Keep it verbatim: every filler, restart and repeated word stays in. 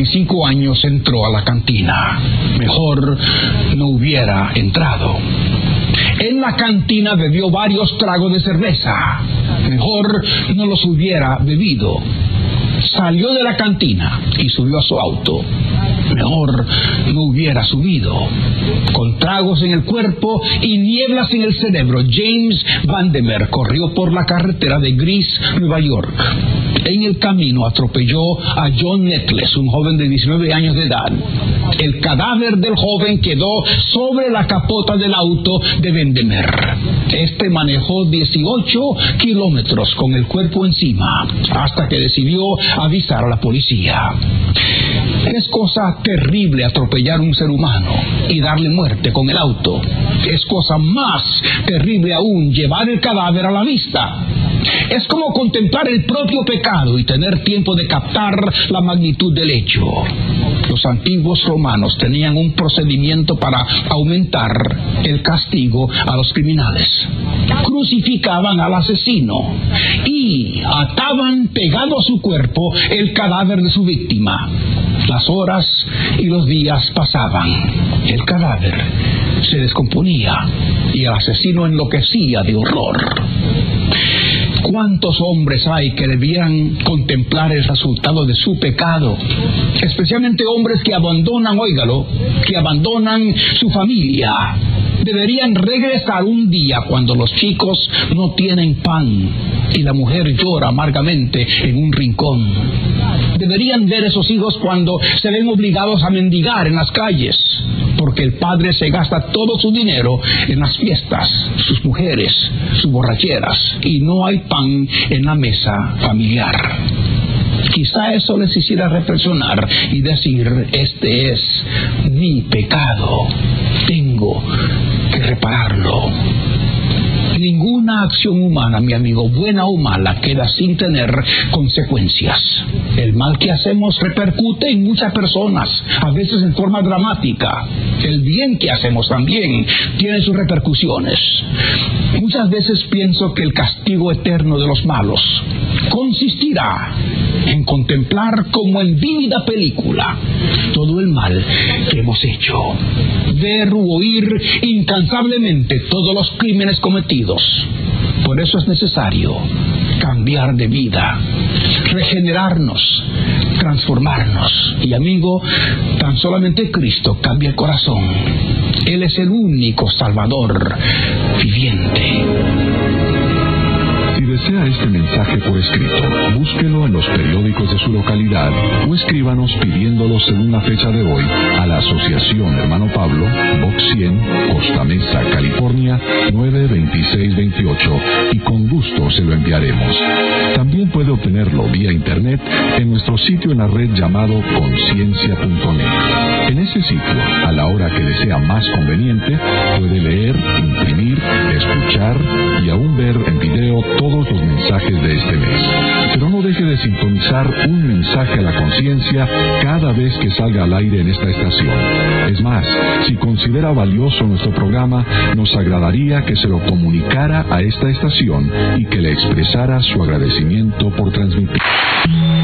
veinticinco años entró a la cantina. Mejor no hubiera entrado. En la cantina bebió varios tragos de cerveza. Mejor no los hubiera bebido. Salió de la cantina y subió a su auto. Mejor no hubiera subido. Con tragos en el cuerpo y nieblas en el cerebro, James Vandermeer corrió por la carretera de Gris, Nueva York. En el camino atropelló a John Necklace, un joven de diecinueve años de edad. El cadáver del joven quedó sobre la capota del auto de Vandermeer. Este manejó dieciocho kilómetros con el cuerpo encima, hasta que decidió avisar a la policía. Es cosa terrible atropellar a un ser humano y darle muerte con el auto. Es cosa más terrible aún llevar el cadáver a la vista. Es como contemplar el propio pecado y tener tiempo de captar la magnitud del hecho. Los antiguos romanos tenían un procedimiento para aumentar el castigo a los criminales. Crucificaban al asesino y ataban pegado a su cuerpo el cadáver de su víctima. Las horas y los días pasaban. El cadáver se descomponía y el asesino enloquecía de horror. ¿Cuántos hombres hay que debieran contemplar el resultado de su pecado? Especialmente hombres que abandonan, óigalo, que abandonan su familia. Deberían regresar un día cuando los chicos no tienen pan y la mujer llora amargamente en un rincón. Deberían ver esos hijos cuando se ven obligados a mendigar en las calles, porque el padre se gasta todo su dinero en las fiestas, sus mujeres, sus borracheras, y no hay pan en la mesa familiar. Quizá eso les hiciera reflexionar y decir: este es mi pecado, tengo que repararlo. Ninguna acción humana, mi amigo, buena o mala, queda sin tener consecuencias. El mal que hacemos repercute en muchas personas, a veces en forma dramática. El bien que hacemos también tiene sus repercusiones. Muchas veces pienso que el castigo eterno de los malos consistirá en contemplar como en vívida película todo el mal que hemos hecho, ver u oír incansablemente todos los crímenes cometidos. Por eso es necesario cambiar de vida, regenerarnos, transformarnos. Y amigo, tan solamente Cristo cambia el corazón. Él es el único Salvador viviente. Si desea este mensaje por escrito, búsquelo en los periódicos de su localidad o escríbanos pidiéndolo según la fecha de hoy a la Asociación Hermano Pablo, Box cien, Costa Mesa, California, nueve veintiséis veintiocho, y con gusto se lo enviaremos. También puede obtenerlo vía internet en nuestro sitio en la red llamado conciencia punto net. En ese sitio, a la hora que desea más conveniente, puede leer, imprimir, escuchar y aún ver en video todos los mensajes de este mes. Pero no deje de sintonizar un mensaje a la conciencia cada vez que salga al aire en esta estación. Es más, si considera valioso nuestro programa, nos agradaría que se lo comunicara a esta estación y que le expresara su agradecimiento por transmitir.